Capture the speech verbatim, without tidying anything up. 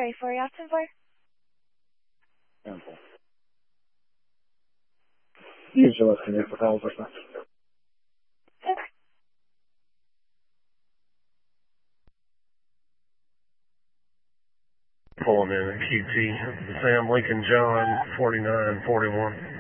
three four, you asking for? Simple. Usually listening for calls or something. Pulling in at Q T, Sam Lincoln John, forty-nine forty-one.